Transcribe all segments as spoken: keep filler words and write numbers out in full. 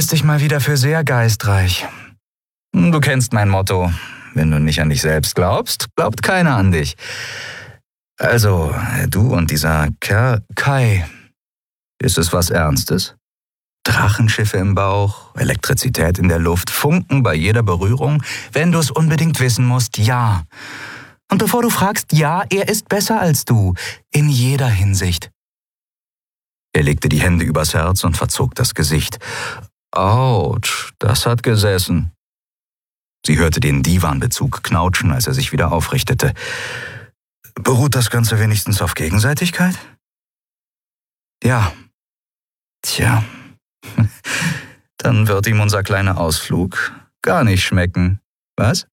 hältst dich mal wieder für sehr geistreich. Du kennst mein Motto. Wenn du nicht an dich selbst glaubst, glaubt keiner an dich. Also, du und dieser Kerl Kai, ist es was Ernstes? Drachenschiffe im Bauch, Elektrizität in der Luft, Funken bei jeder Berührung? Wenn du es unbedingt wissen musst, ja. Und bevor du fragst, ja, er ist besser als du, in jeder Hinsicht. Er legte die Hände übers Herz und verzog das Gesicht. Autsch, das hat gesessen. Sie hörte den Divanbezug knautschen, als er sich wieder aufrichtete. Beruht das Ganze wenigstens auf Gegenseitigkeit? Ja. Tja, dann wird ihm unser kleiner Ausflug gar nicht schmecken. Was?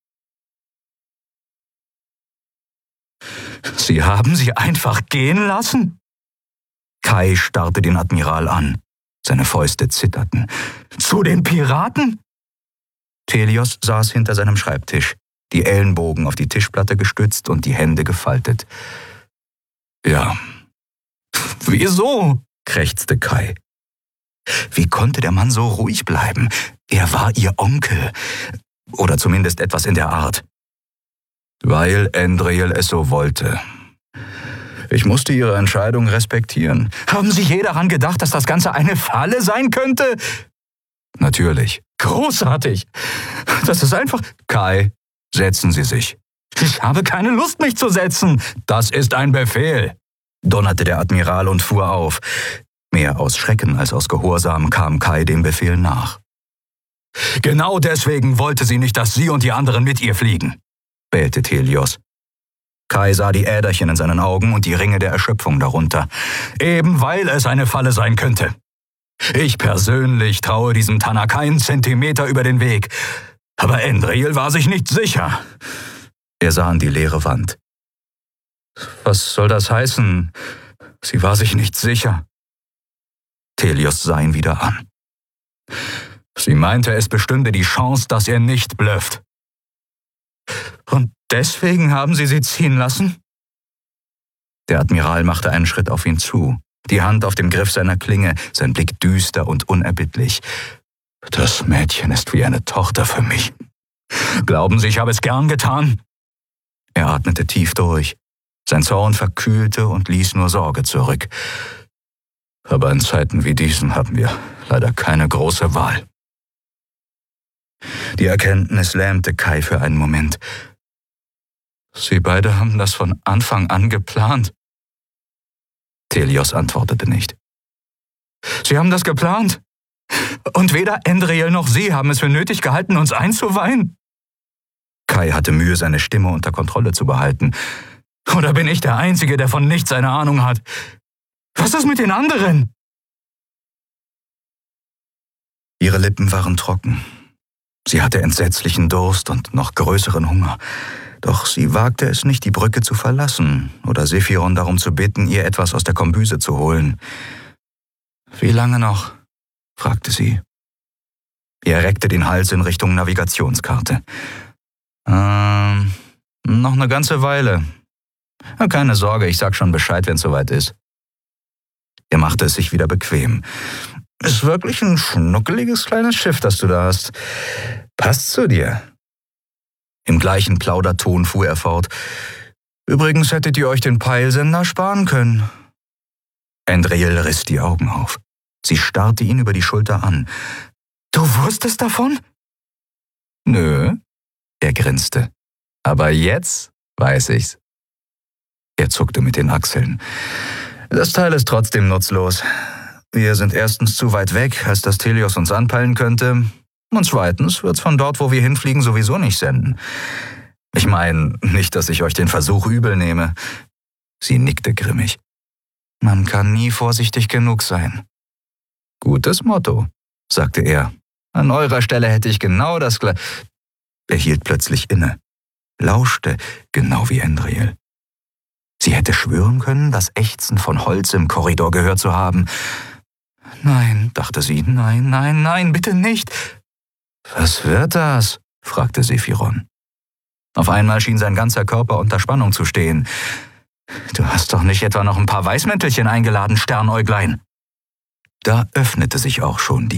Sie haben sie einfach gehen lassen? Kai starrte den Admiral an. Seine Fäuste zitterten. Zu den Piraten? Thelios saß hinter seinem Schreibtisch, die Ellenbogen auf die Tischplatte gestützt und die Hände gefaltet. Ja. Wieso? Krächzte Kai. Wie konnte der Mann so ruhig bleiben? Er war ihr Onkel. Oder zumindest etwas in der Art. Weil Andriel es so wollte. Ich musste Ihre Entscheidung respektieren. Haben Sie je daran gedacht, dass das Ganze eine Falle sein könnte? Natürlich. Großartig. Das ist einfach... Kai, setzen Sie sich. Ich habe keine Lust, mich zu setzen. Das ist ein Befehl, donnerte der Admiral und fuhr auf. Mehr aus Schrecken als aus Gehorsam kam Kai dem Befehl nach. Genau deswegen wollte sie nicht, dass Sie und die anderen mit ihr fliegen, bellte Thelios. Kai sah die Äderchen in seinen Augen und die Ringe der Erschöpfung darunter. Eben weil es eine Falle sein könnte. Ich persönlich traue diesem Tanner keinen Zentimeter über den Weg. Aber Andriel war sich nicht sicher. Er sah an die leere Wand. Was soll das heißen? Sie war sich nicht sicher. Thelios sah ihn wieder an. Sie meinte, es bestünde die Chance, dass er nicht blufft. Und deswegen haben Sie sie ziehen lassen? Der Admiral machte einen Schritt auf ihn zu, die Hand auf dem Griff seiner Klinge, sein Blick düster und unerbittlich. Das Mädchen ist wie eine Tochter für mich. Glauben Sie, ich habe es gern getan? Er atmete tief durch. Sein Zorn verkühlte und ließ nur Sorge zurück. Aber in Zeiten wie diesen haben wir leider keine große Wahl. Die Erkenntnis lähmte Kai für einen Moment. Sie beide haben das von Anfang an geplant. Thelios antwortete nicht. Sie haben das geplant? Und weder Andriel noch Sie haben es für nötig gehalten, uns einzuweihen? Kai hatte Mühe, seine Stimme unter Kontrolle zu behalten. Oder bin ich der Einzige, der von nichts eine Ahnung hat? Was ist mit den anderen? Ihre Lippen waren trocken. Sie hatte entsetzlichen Durst und noch größeren Hunger. Doch sie wagte es nicht, die Brücke zu verlassen oder Sephiron darum zu bitten, ihr etwas aus der Kombüse zu holen. »Wie lange noch?« fragte sie. Er reckte den Hals in Richtung Navigationskarte. »Ähm, noch eine ganze Weile. Keine Sorge, ich sag schon Bescheid, wenn's soweit ist.« Er machte es sich wieder bequem. »Ist wirklich ein schnuckeliges kleines Schiff, das du da hast. Passt zu dir.« Im gleichen Plauderton fuhr er fort. »Übrigens hättet ihr euch den Peilsender sparen können.« Andriel riss die Augen auf. Sie starrte ihn über die Schulter an. »Du wusstest davon?« »Nö«, er grinste. »Aber jetzt weiß ich's.« Er zuckte mit den Achseln. »Das Teil ist trotzdem nutzlos. Wir sind erstens zu weit weg, als dass Thelios uns anpeilen könnte. Und zweitens wird's von dort, wo wir hinfliegen, sowieso nicht senden. Ich meine, nicht, dass ich euch den Versuch übel nehme.« Sie nickte grimmig. »Man kann nie vorsichtig genug sein.« »Gutes Motto«, sagte er. »An eurer Stelle hätte ich genau das gleiche...« Er hielt plötzlich inne, lauschte, genau wie Andriel. Sie hätte schwören können, das Ächzen von Holz im Korridor gehört zu haben. »Nein«, dachte sie, »nein, nein, nein, bitte nicht.« »Was wird das?« fragte Sephiron. Auf einmal schien sein ganzer Körper unter Spannung zu stehen. »Du hast doch nicht etwa noch ein paar Weißmäntelchen eingeladen, Sternäuglein?« Da öffnete sich auch schon die